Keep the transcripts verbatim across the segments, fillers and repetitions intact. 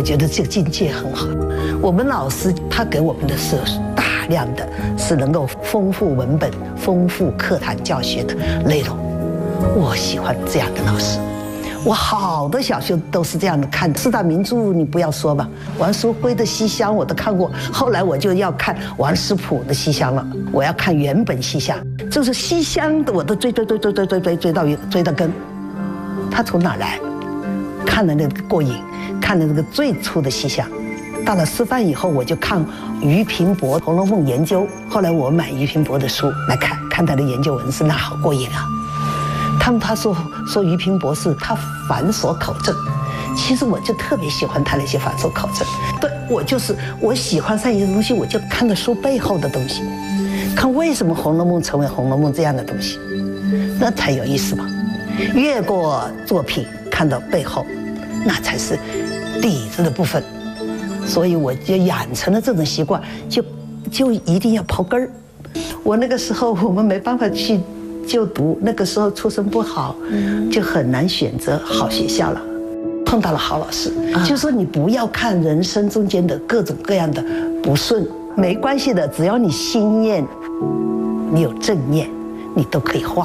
觉得这个境界很好。我们老师他给我们的是大量的是能够丰富文本、丰富课堂教学的内容。我喜欢这样的老师。我好多小说都是这样的看的，四大名著你不要说吧，王淑辉的《西厢》我都看过，后来我就要看王实甫的《西厢》了，我要看原本《西厢》，就是《西厢》的我都追追追追追追追追到追到根，他从哪来？看了那个过瘾，看了那个最初的《西厢》，到了师范以后我就看俞平伯《红楼梦研究》，后来我买俞平伯的书来看，看他的研究文字，那好过瘾啊。他们他说说俞平伯是他繁琐口正，其实我就特别喜欢他那些繁琐口正。对，我就是我喜欢上一个东西，我就看到书背后的东西，看为什么《红楼梦》成为《红楼梦》这样的东西，那才有意思嘛。越过作品看到背后，那才是底子的部分。所以我就养成了这种习惯，就就一定要刨根儿。我那个时候我们没办法去就读，那个时候出身不好，就很难选择好学校了。碰到了好老师，就说你不要看人生中间的各种各样的不顺，没关系的，只要你心念，你有正念，你都可以画。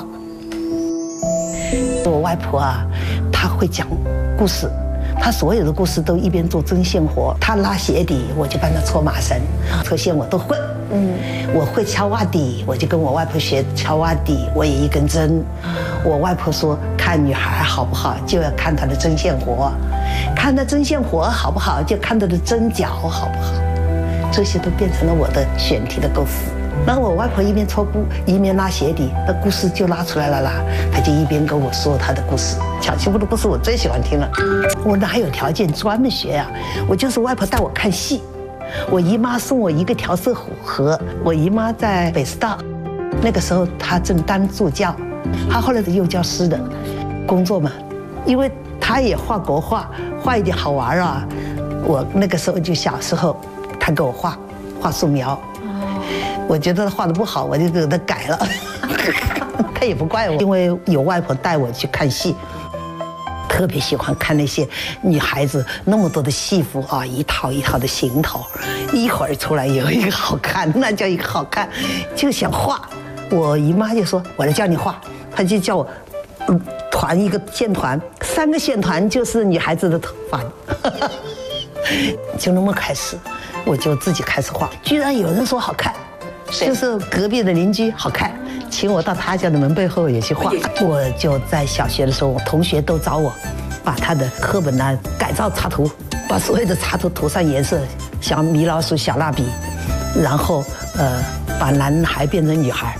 我外婆啊，她会讲故事，她所有的故事都一边做针线活，她拉鞋底，我就帮她搓麻绳，搓线我都会。嗯，我会敲袜底，我就跟我外婆学敲袜底，我也一根针。我外婆说，看女孩好不好，就要看她的针线活，看她针线活好不好，就看她的针脚好不好。这些都变成了我的选题的构思。那我外婆一边搓布，一边拉鞋底，那故事就拉出来了啦。她就一边跟我说她的故事，巧媳妇的故事我最喜欢听了。我哪有条件专门学呀、啊？我就是外婆带我看戏。我姨妈送我一个调色盒，我姨妈在北师大，那个时候她正当助教，她后来是幼教师的工作嘛，因为她也画国画，画一点好玩啊。我那个时候就小时候，她给我画画素描，我觉得她画的不好，我就给她改了，她也不怪我，因为有外婆带我去看戏。特别喜欢看那些女孩子那么多的戏服啊，一套一套的行头，一会儿出来有一个好看，那叫一个好看，就想画。我姨妈就说：“我来教你画。”她就叫我，嗯，团一个线团，三个线团就是女孩子的头发，就那么开始，我就自己开始画。居然有人说好看，就是隔壁的邻居好看。请我到他家的门背后也去画，我就在小学的时候，我同学都找我，把他的课本呢改造插图，把所有的插图涂上颜色，像米老鼠、小蜡笔，然后呃把男孩变成女孩，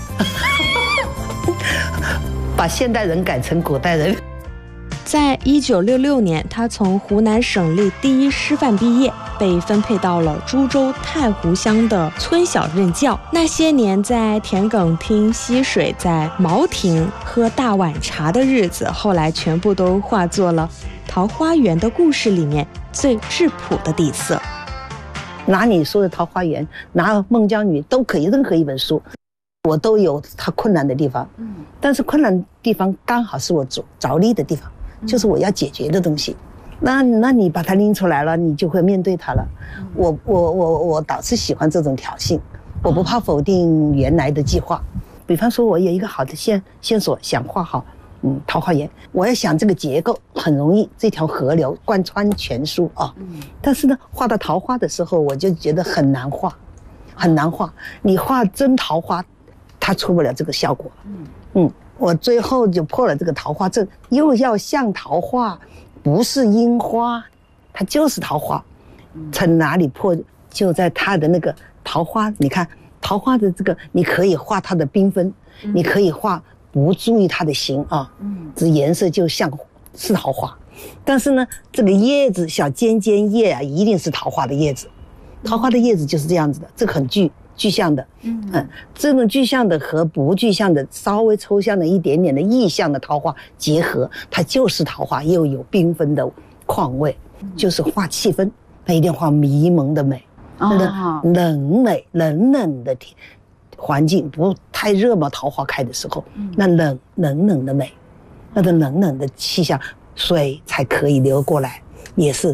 把现代人改成古代人。 在一九六六年，他从湖南省立第一师范毕业，被分配到了株洲太湖乡的村小任教。那些年在田埂听溪水，在茅亭喝大碗茶的日子，后来全部都化作了《桃花源》的故事里面最质朴的底色。 拿你说的《桃花源》，拿《孟姜女》都可以，任何一本书，我都有它困难的地方。嗯，但是困难的地方刚好是我着着力的地方。就是我要解决的东西，那那你把它拎出来了，你就会面对它了。我我我我倒是喜欢这种挑衅，我不怕否定原来的计划。比方说，我有一个好的线线索，想画好，嗯，桃花源，我要想这个结构很容易，这条河流贯穿全书啊。但是呢，画到桃花的时候，我就觉得很难画，很难画。你画真桃花，它出不了这个效果。嗯。我最后就破了这个桃花阵，又要像桃花，不是樱花，它就是桃花。从哪里破？就在它的那个桃花，你看桃花的这个，你可以画它的缤纷，你可以画不注意它的形啊，这颜色就像是桃花。但是呢，这个叶子小尖尖叶啊，一定是桃花的叶子。桃花的叶子就是这样子的，这个很具。具象的，嗯，这种具象的和不具象的稍微抽象的一点点的意象的桃花结合，它就是桃花，又有缤纷的况味，就是画气氛，它一定画迷蒙的美，哦、冷美冷冷的天环境，不太热嘛，桃花开的时候，那冷冷冷的美，那个冷冷的气象，水才可以流过来，也是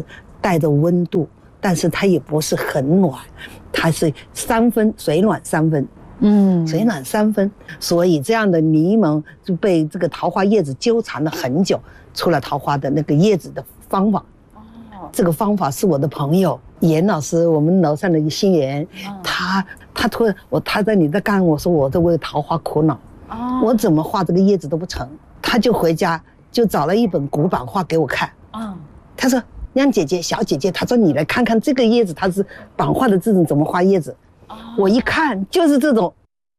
带着温度，但是它也不是很暖，它是三分水暖三分。嗯，水暖三分，所以这样的柠檬就被这个桃花叶子纠缠了很久，出了桃花的那个叶子的方法。哦，这个方法是我的朋友严老师，我们楼上的新严，哦、他他突然我他在你在干，我说我在为桃花苦恼，哦，我怎么画这个叶子都不成，他就回家就找了一本古版画给我看。哦，他说亮姐姐小姐姐，他说你来看看这个叶子，它是版画的这种怎么画叶子。我一看就是这种，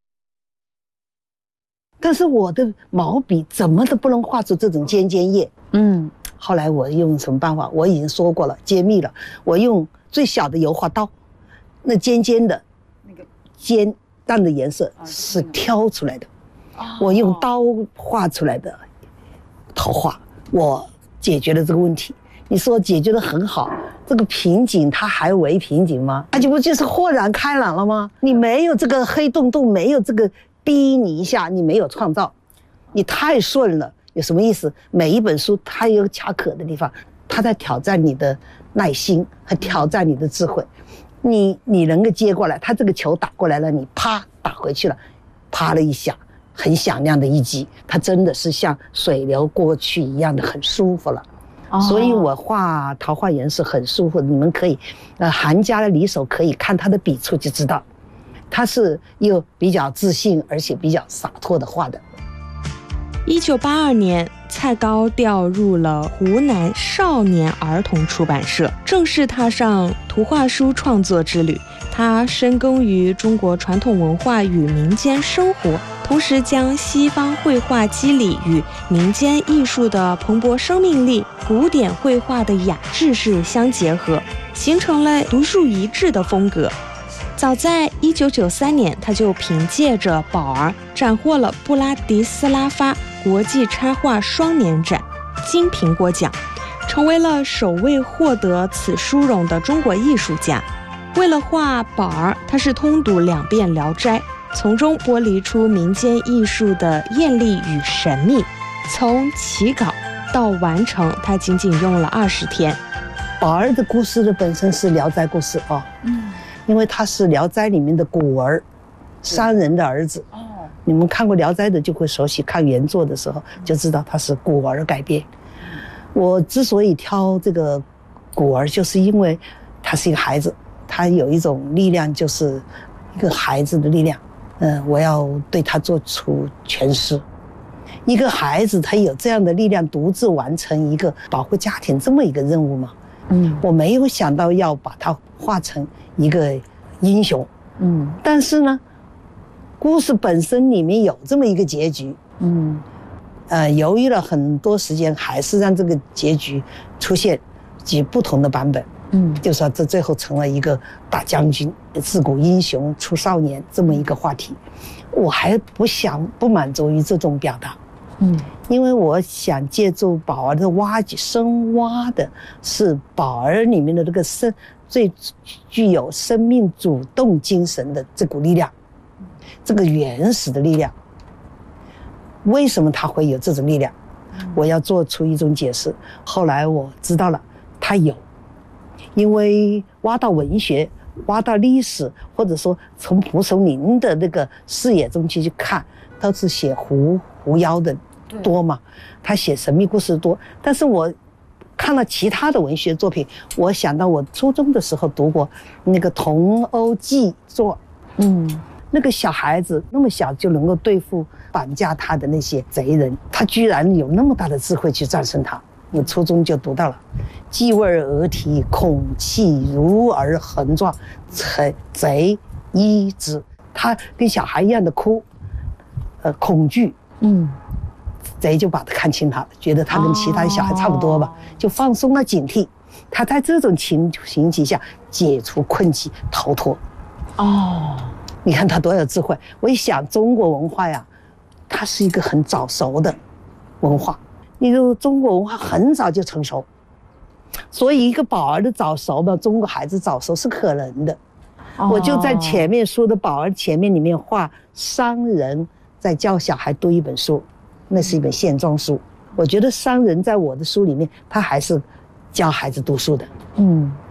但是我的毛笔怎么都不能画出这种尖尖叶。嗯，后来我用什么办法？我已经说过了，揭秘了。我用最小的油画刀，那尖尖的，那个尖淡的颜色是挑出来的。我用刀画出来的桃花，我解决了这个问题。你说解决得很好，这个瓶颈它还为瓶颈吗？它就不就是豁然开朗了吗？你没有这个黑洞洞，没有这个逼你一下，你没有创造，你太顺了，有什么意思？每一本书它有卡壳的地方，它在挑战你的耐心和挑战你的智慧。你你能够接过来，它这个球打过来了，你啪打回去了，啪了一下，很响亮的一击，它真的是像水流过去一样的很舒服了。所以我画桃花源是很舒服的，你们可以，呃，韩家的离手可以看他的笔触就知道，他是又比较自信而且比较洒脱的画的。 一九八二年，蔡高调入了湖南少年儿童出版社，正式踏上图画书创作之旅。他深耕于中国传统文化与民间生活，同时将西方绘画肌理与民间艺术的蓬勃生命力、古典绘画的雅致式相结合，形成了独树一帜的风格。早在一九九三年，他就凭借着《宝儿》斩获了布拉迪斯拉发国际插画双年展金苹果奖，成为了首位获得此殊荣的中国艺术家。为了画《宝儿》，他是通读两遍《聊斋》，从中剥离出民间艺术的艳丽与神秘。从起稿到完成，他仅仅用了二十天。《 宝儿》的故事的本身是《聊斋》故事哦，嗯，因为他是《聊斋》里面的古儿，商人的儿子。哦，你们看过《聊斋》的就会熟悉，看原作的时候就知道他是古儿改编。我之所以挑这个古儿，就是因为他是一个孩子。他有一种力量，就是一个孩子的力量，嗯、呃，我要对他做出诠释。一个孩子他有这样的力量，独自完成一个保护家庭这么一个任务吗？嗯，我没有想到要把他画成一个英雄，嗯，但是呢，故事本身里面有这么一个结局，嗯，呃，犹豫了很多时间，还是让这个结局出现几不同的版本。嗯，就说这最后成了一个大将军、自古英雄出少年这么一个话题，我还不想不满足于这种表达，嗯，因为我想借助宝儿的挖掘深挖的是宝儿里面的这个生最具有生命主动精神的这股力量，这个原始的力量，为什么他会有这种力量？我要做出一种解释。后来我知道了，他有。因为挖到文学，挖到历史，或者说从蒲松龄的那个视野中去去看，都是写狐狐妖的多嘛，他写神秘故事多。但是我看了其他的文学作品，我想到我初中的时候读过那个《童欧记作》，嗯，那个小孩子那么小就能够对付绑架他的那些贼人，他居然有那么大的智慧去战胜他。我初中就读到了，继味而啼，恐气如儿横撞，贼依之。他跟小孩一样的哭，呃，恐惧，嗯，贼就把他看清他了，觉得他跟其他的小孩差不多吧，哦、就放松了警惕。他在这种情情形下解除困境，逃脱。哦，你看他多有智慧！我一想，中国文化呀，它是一个很早熟的文化。例如中国文化很早就成熟，所以一个宝儿的早熟嘛，中国孩子早熟是可能的。哦、我就在前面说的宝儿前面里面画商人在教小孩读一本书，那是一本线装书。我觉得商人在我的书里面，他还是教孩子读书的。嗯，